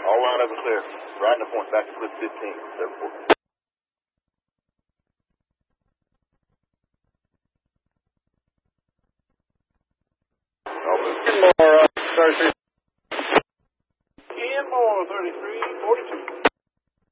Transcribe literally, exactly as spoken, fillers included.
All line up and clear. Right in the point, back to clip fifteen. seven four. All moved. More, uh, thirty-three